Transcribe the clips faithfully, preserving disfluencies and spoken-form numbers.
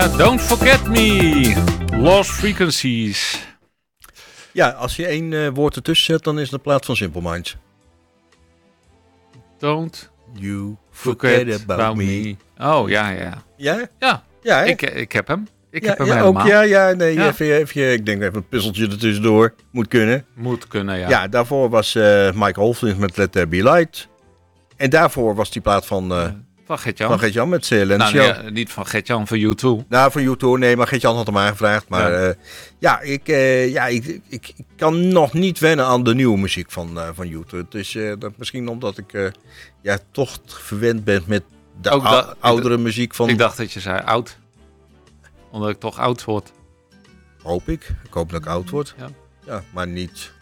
Don't Forget Me, Lost Frequencies. Ja, als je één uh, woord ertussen zet, dan is het de plaat van Simple Minds. Don't you forget, forget about, about me. me. Oh, ja, ja. Ja? Ja, ja ik, ik heb hem. Ik ja, heb hem ja, helemaal. Ook, ja, ja, nee, ja. Even, even, ik denk even een puzzeltje ertussendoor. Moet kunnen. Moet kunnen, ja. Ja, daarvoor was uh, Mike Oldfield met Let There Be Light. En daarvoor was die plaat van... Uh, Van Gert-Jan. Van Gert-Jan met Silencio. Nou, nee, niet van Gert-Jan, van U twee. Nou, van U twee, nee, maar Gert-Jan had hem aangevraagd. Maar ja, uh, ja, ik, uh, ja ik, ik, ik kan nog niet wennen aan de nieuwe muziek van, uh, van U twee. Het is uh, dat misschien omdat ik uh, ja, toch verwend ben met de Ook ou- da- oudere ik, muziek van... Ik dacht dat je zei oud. Omdat ik toch oud word. Hoop ik. Ik hoop dat ik oud word. Ja, ja maar niet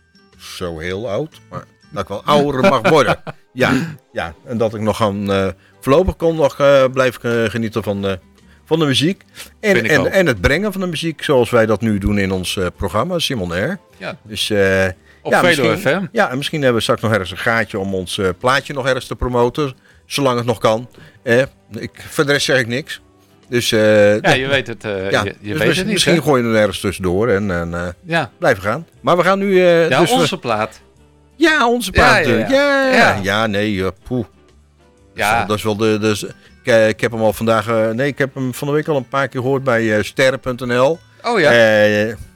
zo heel oud. Maar dat ik wel ouder mag worden. Ja, ja, en dat ik nog aan... Uh, voorlopig kon nog uh, blijven uh, genieten van, uh, van de muziek. En, en, en het brengen van de muziek zoals wij dat nu doen in ons uh, programma, Simon R. Ja. Dus, uh, op ja, Vedo F M. Ja, en misschien hebben we straks nog ergens een gaatje om ons uh, plaatje nog ergens te promoten. Zolang het nog kan. Eh, ik, voor de rest zeg ik niks. Dus, uh, ja, je weet het, uh, ja, je, je dus weet mis, het niet. Misschien hè? gooi je er ergens tussendoor en, en uh, ja. blijven gaan. Maar we gaan nu... Uh, ja, dus onze we, plaat. Ja, onze plaat. Ja, ja, ja. ja, ja. ja nee, uh, poeh. Ja. Dat is wel de... de ik, ik heb hem al vandaag... Uh, nee, ik heb hem van de week al een paar keer gehoord bij uh, sterren punt n l. Oh ja. Uh, uh,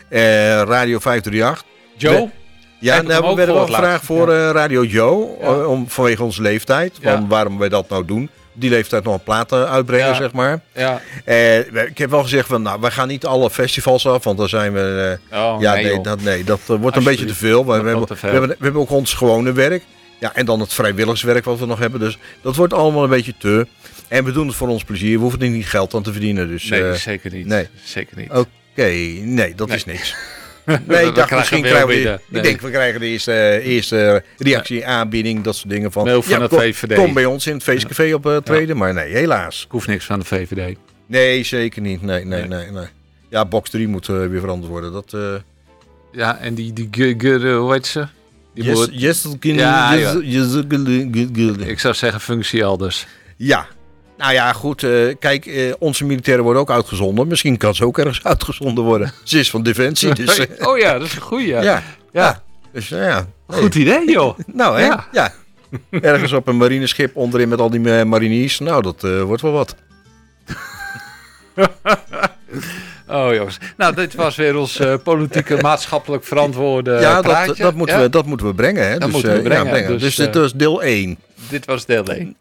Radio vijf drie acht. Joe? We, ja, nou, we werden wel gevraagd voor uh, Radio Joe. Ja. Uh, om, vanwege onze leeftijd. Ja. Van waarom wij dat nou doen. Die leeftijd nog een plaat uh, uitbrengen, ja. zeg maar. Ja. Uh, ik heb wel gezegd van, nou, wij gaan niet alle festivals af, want dan zijn we... Uh, oh, ja, nee, nee, dat, nee, dat uh, wordt een beetje te veel. We, we, hebben, we, hebben, we hebben ook ons gewone werk. Ja, en dan het vrijwilligerswerk wat we nog hebben. Dus dat wordt allemaal een beetje te. En we doen het voor ons plezier. We hoeven er niet geld aan te verdienen. Dus, nee, uh, zeker niet. Nee. Zeker niet. Oké, okay, nee, dat nee. is niks. Nee, ik dacht misschien krijgen we... Nee. Ik denk, we krijgen de eerste, eerste reactie, ja. aanbieding, dat soort dingen van... Mail van ja, de kom, V V D. Kom bij ons in het feestcafé ja. op uh, treden, ja. maar nee, helaas. Ik hoef niks van de V V D. Nee, zeker niet. Nee, nee, nee. nee, nee. Ja, box drie moet uh, weer veranderd worden. Dat, uh... Ja, en die, die, die, die hoe heet ze? Die yes, moet... yes, can, ja, yes, yes, yes, yes, ik zou zeggen functie elders. Ja. Nou ja, goed. Uh, kijk, uh, onze militairen worden ook uitgezonden. Misschien kan ze ook ergens uitgezonden worden. Ze is van Defensie. Dus, uh, oh ja, dat is een goeie. Ja. Ja. ja. ja. Dus, uh, ja. Goed idee, joh. nou, hè? Ja. ja. Ergens op een marineschip onderin met al die uh, mariniers. Nou, dat uh, wordt wel wat. Oh jongens. Nou, dit was weer ons uh, politieke, maatschappelijk verantwoorde ja, praatje. Dat, dat, moeten ja? we, dat moeten we brengen. Hè? Dat dus, moeten we uh, brengen. Ja, brengen. Dus, dus uh, dit was deel één. Dit was deel één.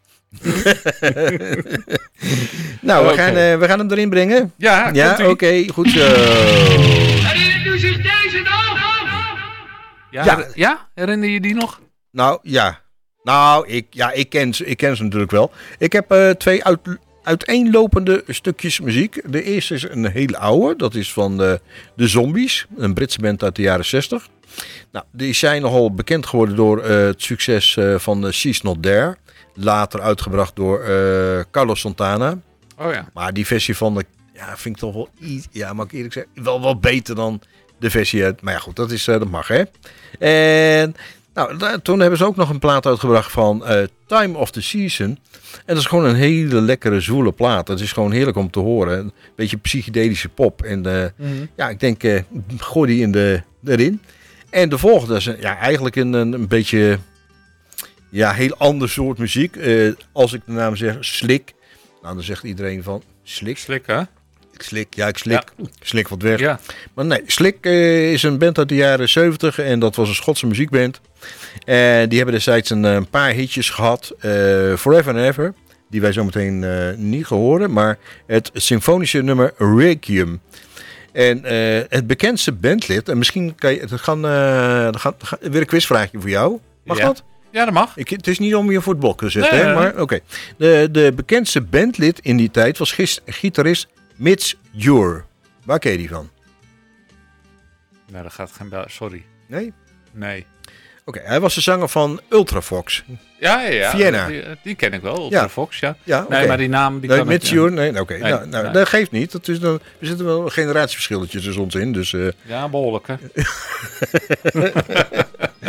nou, we, okay. gaan, uh, we gaan hem erin brengen. Ja, ja oké, okay, goed zo. Herinnert u zich deze nog? Ja, ja. ja, herinner je die nog? Nou, ja. Nou, ik, ja, ik, ken, ze, ik ken ze natuurlijk wel. Ik heb uh, twee uit, uiteenlopende stukjes muziek. De eerste is een hele oude. Dat is van de, de Zombies. Een Britse band uit de jaren zestig. Nou, die zijn nogal bekend geworden door uh, het succes uh, van uh, She's Not There. Later uitgebracht door uh, Carlos Santana. Oh ja. Maar die versie van de... Ja, vind ik toch wel iets... Ja, mag ik eerlijk zeggen... Wel wat beter dan de versie uit... Maar ja, goed, dat, is, uh, dat mag, hè. En... Nou, da- toen hebben ze ook nog een plaat uitgebracht van uh, Time of the Season. En dat is gewoon een hele lekkere, zwoele plaat. Het is gewoon heerlijk om te horen. Een beetje psychedelische pop. En uh, mm-hmm. ja, ik denk, uh, gooi die in de, erin. En de volgende is een, ja, eigenlijk een, een, een beetje... Ja, heel ander soort muziek. Uh, als ik de naam zeg, Slik. Nou, dan zegt iedereen van, Slik? Slik, hè? Ik slik, ja, ik slik. Ja. Ik slik wat weg. Ja. Maar nee, Slik uh, is een band uit de jaren zeventig en dat was een Schotse muziekband. En uh, die hebben destijds een, een paar hitjes gehad. Uh, Forever and Ever, die wij zometeen uh, niet gaan horen, maar het symfonische nummer Requiem. En uh, het bekendste bandlid, en misschien kan je, het gaan, uh, gaan, gaan, weer een quizvraagje voor jou. Mag ja. dat? Ja, dat mag. Ik, het is niet om je voor het blok te zetten, nee, hè, nee, maar oké. Okay. De, de bekendste bandlid in die tijd was gis, gitarist Mitch Ure. Waar ken je die van? Nou, dat gaat geen bel. Sorry. Nee? Nee. Oké, okay, hij was de zanger van Ultravox. Ja, ja, ja. Vienna. Die, die ken ik wel, Ultravox, ja. ja. ja okay. Nee, maar die naam... Die nee, kan Mitch ik, Ure, nee, oké. Okay. Nee, nou, nou, nee. dat geeft niet. Dat is dan, er zitten wel een generatieverschilletje tussen ons in, dus... Uh... Ja, behoorlijk, hè.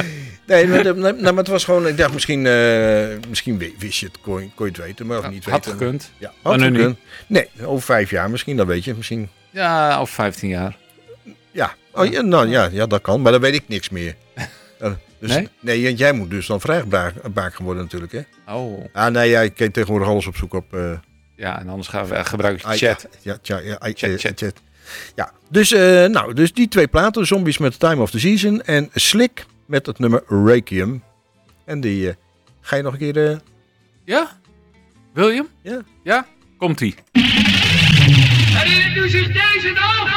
Nee, maar, de- nee, nou, maar het was gewoon... Ik dacht, misschien, uh, misschien wist je het, kon je, kon je het weten, maar of niet Had weten. gekund. Ja, Maar had nu gekund. Nee, over vijf jaar misschien, dat weet je. Misschien, Ja, of vijftien jaar. ja. Oh, ja, nou, ja, ja, dat kan, maar dan weet ik niks meer. Dan- dus, Nee? nee, want jij moet dus dan vrijgebaak gaan worden natuurlijk, hè? Oh, Ah, nee, jij kent tegenwoordig alles op zoek op... Uh, ja, en anders gaan we gebruiken ah, chat. Ja, ja, ja, ja, Chat, eh, chat. chat. Ja, dus, uh, nou, dus die twee platen, Zombies met Time of the Season en Slick met het nummer Requiem. En die uh, ga je nog een keer... Uh, Ja? William? Ja. Ja? Komt-ie. Herinnert u zich deze nog?